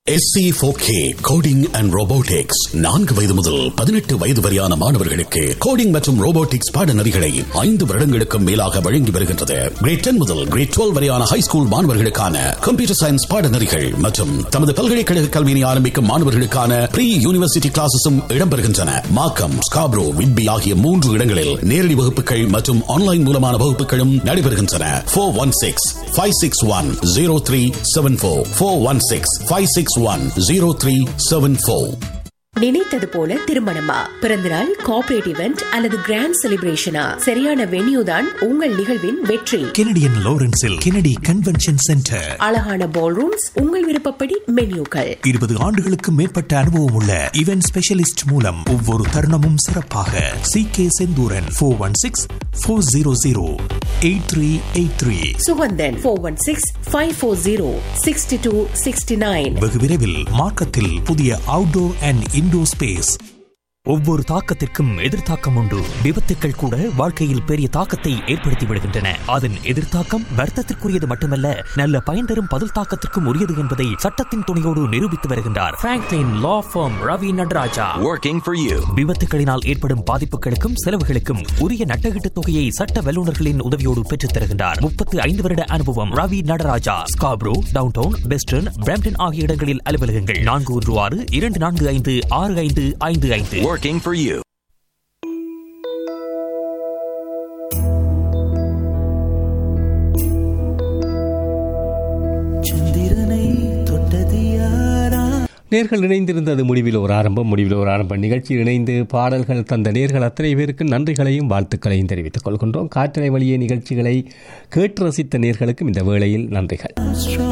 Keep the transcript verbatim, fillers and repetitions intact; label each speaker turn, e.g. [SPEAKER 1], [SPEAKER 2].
[SPEAKER 1] S C four K coding and robotics நான்கு வயது முதல் பதினெட்டு வயது வரையான மாணவர்களுக்கு கோடிங் மற்றும் ரோபோட்டிக்ஸ் பாடநெறிகளை ஐந்து வருடங்களுக்கும் மேலாக வழங்கி வருகின்றது. கிரேட் டென் முதல் கிரேட் டுவெல்வ் வரையான ஹை ஸ்கூல் மாணவர்களுக்கான கம்ப்யூட்டர் சயின்ஸ் பாடநெறிகள் மற்றும் தமது பல்கலைக்கழக கல்வியை ஆரம்பிக்கும் மாணவர்களுக்கான ப்ரீ யூனிவர்சிட்டி கிளாஸஸும் இடம்பெறுகின்றன. மார்க்கம், ஸ்காப்ரோ, விட்பி ஆகிய மூன்று இடங்களில் நேரடி வகுப்புகள் மற்றும் ஆன்லைன் மூலமான வகுப்புகளும் நடைபெறுகின்றன. Four one six five six one zero three seven four four one six five six one zero three seven four.
[SPEAKER 2] நினைத்தது போல திருமணமா, பிறந்தநாள், கார்ப்பரேட் இவெண்ட் அல்லது கிராண்ட் செலிப்ரேஷனா, சரியான வென்யூ தான் உங்கள் நிகழ்வின் வெற்றி.
[SPEAKER 3] Canadian லாரன்ஸில் Kennedy convention centre.
[SPEAKER 2] அழகான பால் ரூம்ஸ், உங்கள் விருப்பப்படி மென்யூக்கள்.
[SPEAKER 3] இருபது ஆண்டுகளுக்கு மேற்பட்ட அனுபவம் உள்ள இவென்ட் ஸ்பெஷலிஸ்ட் மூலம் ஒவ்வொரு தருணமும் சிறப்பாக. C K Senthuran four one six four zero zero eight three eight three.
[SPEAKER 2] Suganthan four one six five four zero sixty two sixty nine.
[SPEAKER 3] வெகு விரைவில் மார்க்கத்தில் புதிய அவுட்டோர் அண்ட் இன்டோர் ஸ்பேஸ். ஒவ்வொரு தாக்கத்திற்கும் எதிர்த்தாக்கம் உண்டு. விபத்துக்கள் கூட வாழ்க்கையில் பெரிய தாக்கத்தை ஏற்படுத்தி விடுகின்றன. அதன் எதிர்த்தாக்கம் வர்த்தத்திற்குரியது மட்டுமல்ல, நல்ல பயன் தரும் பதில் தாக்கத்திற்கும் உரியது என்பதை சட்டத்தின் துணையோடு நிரூபித்து வருகின்றார் Franklin law form Ravi Nataraja.
[SPEAKER 4] Working for you.
[SPEAKER 3] விபத்துகளினால் ஏற்படும் பாதிப்புகளுக்கும் செலவுகளுக்கும் உரிய நட்டகீட்டு தொகையை சட்ட வல்லுநர்களின் உதவியோடு பெற்றுத் தருகின்றார். முப்பத்தி ஐந்து வருட அனுபவம். Ravi Nataraja. Scarborough, down down, western, Brampton ஆகிய இடங்களில் அலுவலகங்கள். நான்கு ஒன்று ஆறு இரண்டு நான்கு ஐந்து ஆறு ஐந்து ஐந்து ஐந்து.
[SPEAKER 4] Working for you.
[SPEAKER 5] நேர்கள் இணைந்திருந்தது முடிவில் ஒரு ஆரம்பம். முடிவில் ஒரு ஆரம்பம் நிகழ்ச்சியில் இணைந்து பாடல்கள் தந்த நேர்கள் அத்தனை பேருக்கு நன்றிகளையும் வாழ்த்துக்களையும் தெரிவித்துக் கொள்கின்றோம். காற்றலை வழியே நிகழ்ச்சிகளை கேட்டு ரசித்த நேர்களுக்கும் இந்த வேளையில் நன்றிகள்.